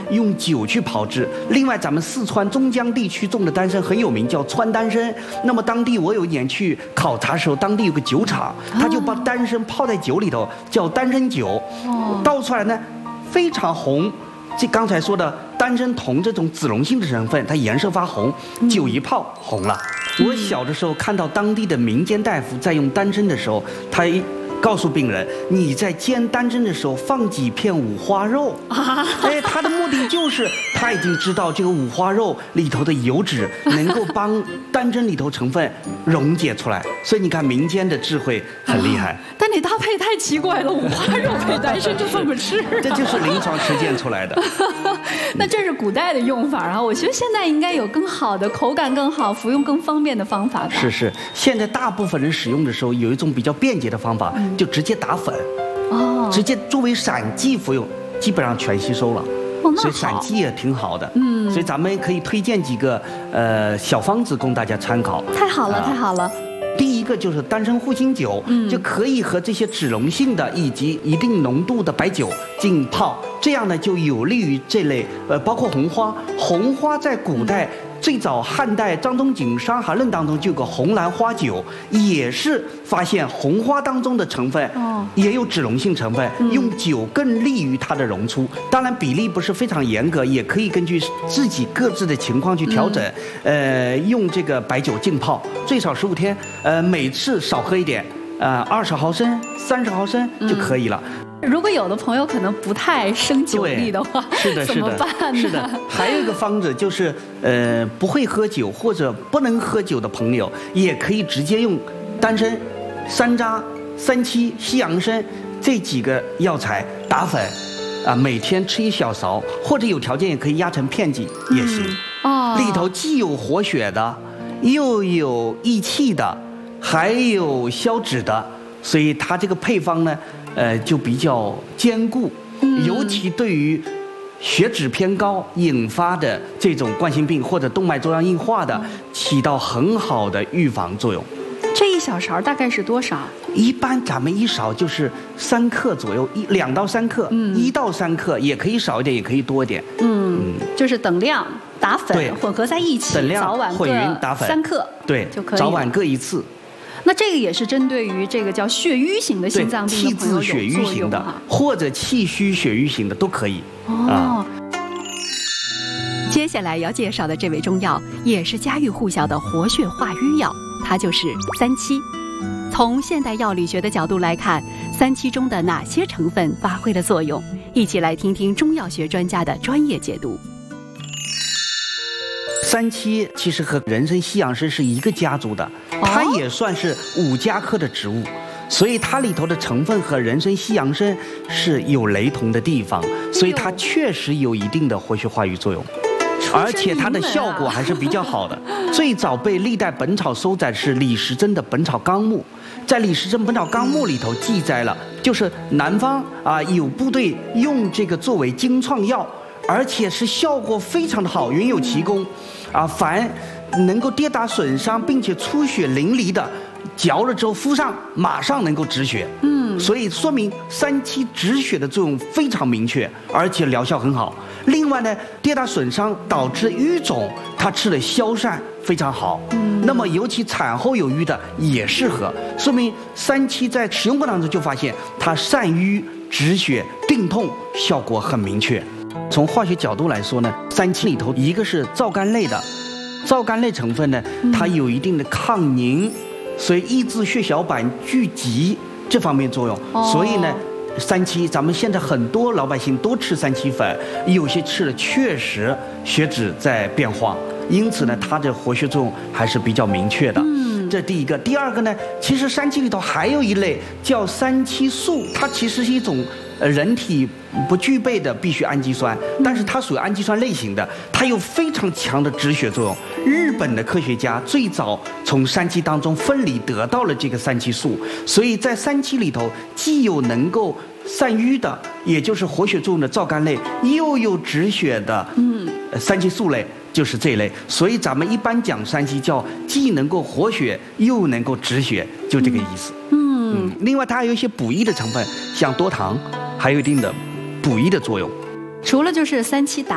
用酒去炮制。另外，咱们四川中江地区种的丹参很有名，叫川丹参。那么当地我有一年去考察的时候，当地有个酒厂，他就把丹参泡在酒里头，叫丹参酒，倒出来呢非常红。这刚才说的丹参酮这种脂溶性的成分，它颜色发红，酒一泡红了。我小的时候看到当地的民间大夫在用丹参的时候，他告诉病人，你在煎丹参的时候放几片五花肉哎，他的目的就是他已经知道这个五花肉里头的油脂能够帮丹参里头成分溶解出来，所以你看民间的智慧很厉害。 但你搭配太奇怪了，五花肉配丹参，这怎么吃这就是临床实践出来的。 那这是古代的用法啊，我觉得现在应该有更好的、口感更好、服用更方便的方法吧。 是，现在大部分人使用的时候有一种比较便捷的方法，就直接打粉，直接作为散剂服用，基本上全吸收了。所以散剂也挺好的，所以咱们可以推荐几个小方子供大家参考。 太好了，太好了。 第一个就是丹参护心酒，就可以和这些脂溶性的以及一定浓度的白酒浸泡，这样呢就有利于这类包括红花。红花在古代最早汉代张仲景《伤寒论》当中就有个红兰花酒，也是发现红花当中的成分也有脂溶性成分，用酒更利于它的溶出。当然比例不是非常严格，也可以根据自己各自的情况去调整。用这个白酒浸泡最少15天，每次少喝一点，20毫升、30毫升就可以了。 如果有的朋友可能不太生酒力的话，怎么办呢？ 是的，还有一个方子就是，不会喝酒或者不能喝酒的朋友，也可以直接用丹参、山楂、三七、西洋参这几个药材打粉，每天吃1小勺，或者有条件也可以压成片剂也行。里头既有活血的，又有益气的，还有消脂的，所以它这个配方呢，就比较坚固，尤其对于血脂偏高引发的这种冠心病或者动脉粥样硬化的，起到很好的预防作用。 这1小勺大概是多少？ 一般咱们1勺就是3克左右，2到3克，1到3克，也可以少一点，也可以多一点。 就是等量打粉混合在一起， 等量早晚混匀打粉 3克， 对， 就可以。 早晚各1次。 那这个也是针对于这个叫血瘀型的心脏病的朋友有作用， 气滞血瘀型的，或者气虚血瘀型的都可以。 接下来要介绍的这味中药也是家喻户晓的活血化瘀药，它就是三七。从现代药理学的角度来看，三七中的哪些成分发挥了作用？一起来听听中药学专家的专业解读。 三七其实和人参、西洋参是一个家族的，它也算是5家科的植物，所以它里头的成分和人参、西洋参是有雷同的地方，所以它确实有一定的活血化瘀作用。而且它的效果还是比较好的。最早被历代本草收载是李时珍的《本草纲目》，在李时珍《本草纲目》里头记载了，就是南方有部队用这个作为经创药，而且是效果非常的好，云有奇功。凡能够跌打损伤并且出血淋漓的，嚼了之后敷上，马上能够止血。所以说明三七止血的作用非常明确，而且疗效很好。另外呢，跌打损伤导致瘀肿，它吃的消散非常好。那么尤其产后有瘀的也适合，说明三七在使用过程当中就发现它散瘀、止血、定痛效果很明确。从化学角度来说呢，三七里头一个是皂苷类的，皂苷类成分呢，它有一定的抗凝，所以抑制血小板聚集这方面作用。所以呢，三七咱们现在很多老百姓都吃三七粉，有些吃了确实血脂在变化，因此呢，它的活血作用还是比较明确的。这第一个。第二个呢，其实三七里头还有一类叫三七素，它其实是一种人体不具备的必需氨基酸，但是它属于氨基酸类型的，它有非常强的止血作用。日本的科学家最早从三七当中分离得到了这个三七素，所以在三七里头既有能够散瘀的，也就是活血作用的皂苷类，又有止血的三七素类，就是这一类。所以咱们一般讲三七叫既能够活血又能够止血，就这个意思。另外它还有一些补益的成分，像多糖还有一定的补益的作用。 除了就是三七打